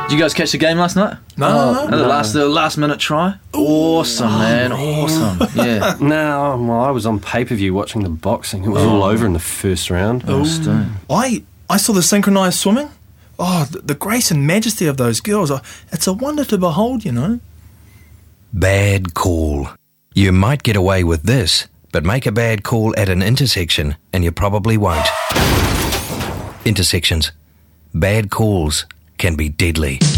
Did you guys catch the game last night? No. The last minute try. Awesome, man. Awesome. Yeah. No, well, I was on pay-per-view watching the boxing. It was all over in the first round. I saw the synchronised swimming. Oh, the grace and majesty of those girls. It's a wonder to behold, you know. Bad call. You might get away with this, but make a bad call at an intersection and you probably won't. Intersections. Bad calls can be deadly.